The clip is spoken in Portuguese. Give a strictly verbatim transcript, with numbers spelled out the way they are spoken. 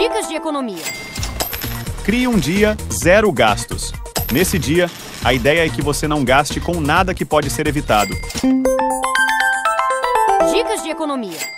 Dicas de economia. Crie um dia zero gastos. Nesse dia, a ideia é que você não gaste com nada que pode ser evitado. Dicas de economia.